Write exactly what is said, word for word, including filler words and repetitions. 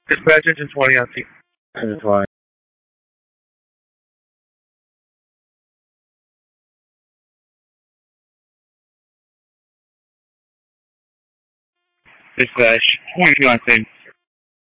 Dispatch engine twenty on scene. Engine twenty. Dispatch twenty-two on scene.